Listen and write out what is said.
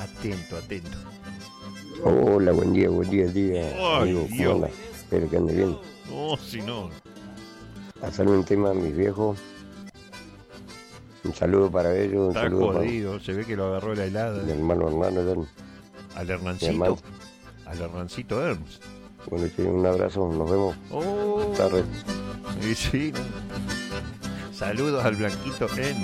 Atento, atento. Hola, buen día, día. Ay, Amigo, Dios. ¿cómo anda? Espero que ande bien. No, si no. Hacerme un tema a mis viejos. Un saludo para ellos, un Está saludo para jodido. Se ve que lo agarró la helada. mi hermano Hernán. Al Mi Hernancito. hermano. Al Hernancito Ernst. Bueno, sí, un abrazo, nos vemos. Oh. Tarde. Y sí. Saludos al Blanquito N.